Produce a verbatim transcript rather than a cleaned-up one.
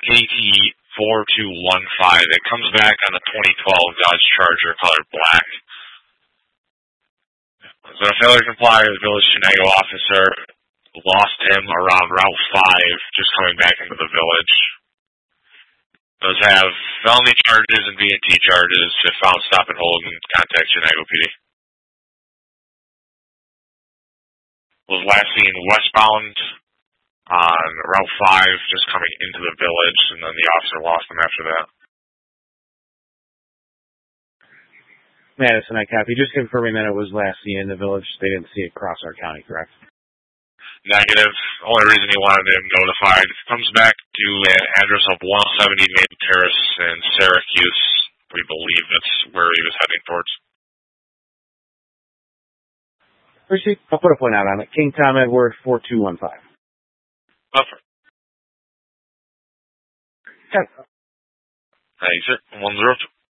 K T four two one five. It comes back on a twenty twelve Dodge Charger colored black. So a failure to comply with village Chenango officer lost him around Route five, just coming back into the village. Those have felony charges and V and T charges. If found, stop and hold and contact Chenango P D. Was last seen westbound on Route five, just coming into the village, and then the officer lost him after that. Madison, I copy. Just confirming that it was last seen in the village. They didn't see it cross our county, correct? Negative. Only reason he wanted him notified. If it comes back to an address of one seventy Maple Terrace in Syracuse, we believe that's where he was heading towards. Appreciate. I'll put a point out on it. King Tom Edward four two one five. Perfect. Okay. Thanks, sir. one zero two.